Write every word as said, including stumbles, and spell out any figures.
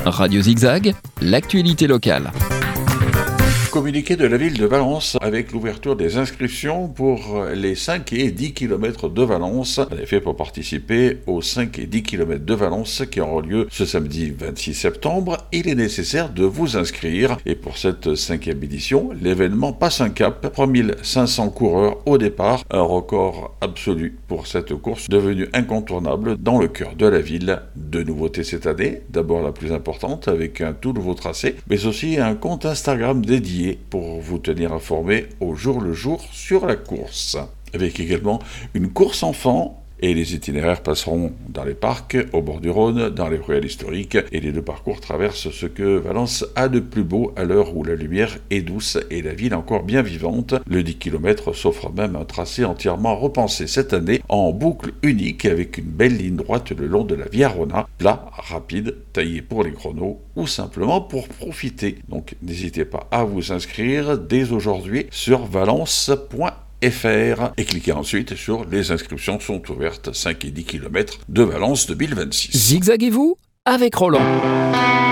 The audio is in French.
Radio Zigzag, l'actualité locale. Communiqué de la ville de Valence avec l'ouverture des inscriptions pour les cinq et dix kilomètres de Valence. En effet, pour participer aux cinq et dix kilomètres de Valence qui auront lieu ce samedi vingt-six septembre, il est nécessaire de vous inscrire. Et pour cette cinquième édition, l'événement passe un cap. trois mille cinq cents coureurs au départ, un record absolu pour cette course devenue incontournable dans le cœur de la ville. Deux nouveautés cette année, d'abord la plus importante avec un tout nouveau tracé, mais aussi un compte Instagram dédié pour vous tenir informé au jour le jour sur la course. Avec également une course enfant, et les itinéraires passeront dans les parcs, au bord du Rhône, dans les ruelles historiques, et les deux parcours traversent ce que Valence a de plus beau à l'heure où la lumière est douce et la ville encore bien vivante. Le dix kilomètres s'offre même un tracé entièrement repensé cette année en boucle unique avec une belle ligne droite le long de la Via Rona, plat, rapide, taillé pour les chronos ou simplement pour profiter. Donc n'hésitez pas à vous inscrire dès aujourd'hui sur valence point F R et cliquez ensuite sur les inscriptions sont ouvertes cinq et dix kilomètres de Valence deux mille vingt-six. Zigzaguez-vous avec Roland.